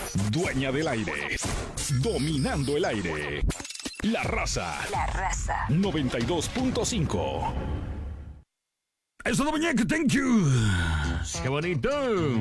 Dueña del aire. Dominando el aire. La Raza. 92.5. Eso no, muñeca, thank you. Qué bonito.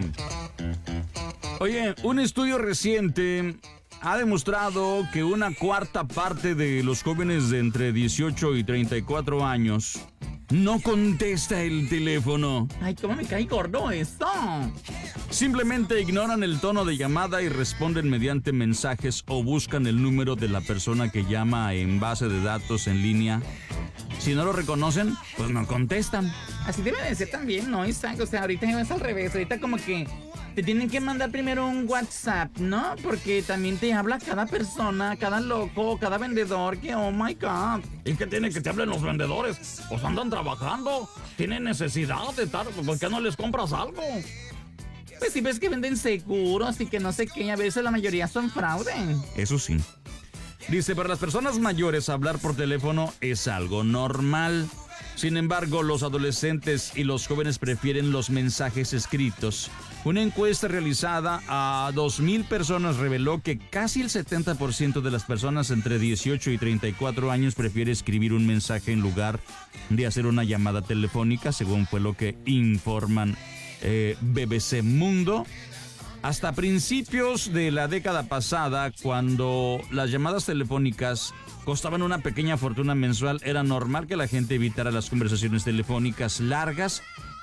Oye, un estudio reciente ha demostrado que una cuarta parte de los jóvenes de entre 18 y 34 años no contesta el teléfono. Ay, cómo me cae gordo esto. Simplemente ignoran el tono de llamada y responden mediante mensajes o buscan el número de la persona que llama en base de datos en línea. Si no lo reconocen, pues no contestan. Así debe de ser también, ¿no, Isaac? O sea, ahorita es al revés. Ahorita como que te tienen que mandar primero un WhatsApp, ¿no? Porque también te habla cada persona, cada loco, cada vendedor que, oh my God. ¿Y qué tiene que te hablen los vendedores? Pues andan trabajando, tienen necesidad de estar, ¿por qué no les compras algo? Pues si ves que venden seguros y que no sé qué, a veces la mayoría son fraude. Eso sí. Dice, para las personas mayores hablar por teléfono es algo normal. Sin embargo, los adolescentes y los jóvenes prefieren los mensajes escritos. Una encuesta realizada a 2,000 personas reveló que casi el 70% de las personas entre 18 y 34 años prefiere escribir un mensaje en lugar de hacer una llamada telefónica, según fue lo que informan BBC Mundo. Hasta principios de la década pasada, cuando las llamadas telefónicas costaban una pequeña fortuna mensual, era normal que la gente evitara las conversaciones telefónicas largas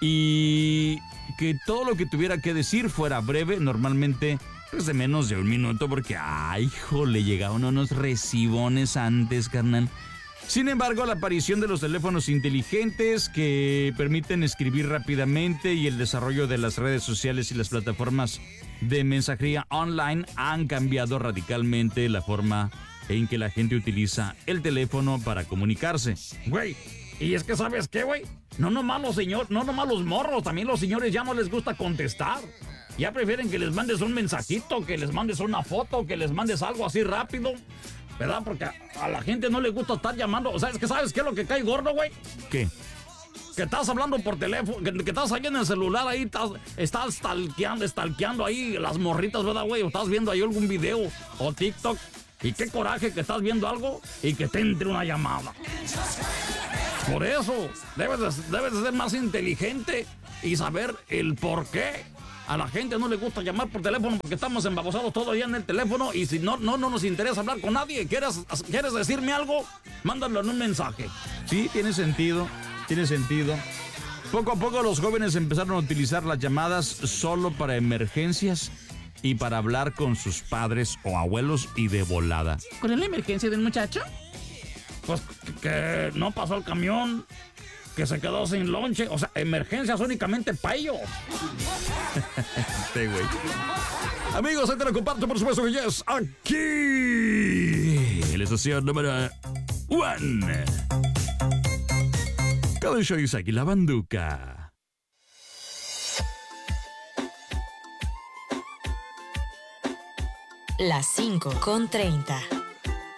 y que todo lo que tuviera que decir fuera breve, normalmente pues de menos de un minuto, porque ¡ay, jole! Llegaban unos recibones antes, carnal. Sin embargo, la aparición de los teléfonos inteligentes que permiten escribir rápidamente y el desarrollo de las redes sociales y las plataformas de mensajería online han cambiado radicalmente la forma en que la gente utiliza el teléfono para comunicarse. Güey, y es que ¿sabes qué, güey? No nomás los morros, también los señores ya no les gusta contestar. Ya prefieren que les mandes un mensajito, que les mandes una foto, que les mandes algo así rápido. ¿Verdad? Porque a la gente no le gusta estar llamando. O sea, ¿sabes qué es lo que cae gordo, güey? ¿Qué? Que estás hablando por teléfono, que estás ahí en el celular, ahí estás stalkeando ahí las morritas, ¿verdad, güey? O estás viendo ahí algún video o TikTok. Y qué coraje que estás viendo algo y que te entre una llamada. Por eso, debes de ser más inteligente y saber el por qué. A la gente no le gusta llamar por teléfono porque estamos embabosados todo el día en el teléfono y si no nos interesa hablar con nadie. ¿Quieres decirme algo? Mándalo en un mensaje. Sí, tiene sentido. Poco a poco los jóvenes empezaron a utilizar las llamadas solo para emergencias y para hablar con sus padres o abuelos y de volada. ¿Cuál es la emergencia del muchacho? Pues que no pasó el camión, que se quedó sin lonche. O sea, emergencias únicamente para ellos. Sí, güey. Amigos, ahí te lo comparto, por supuesto que ya es aquí. En la estación número 1. Cada show es aquí la banduca. Las 5:30.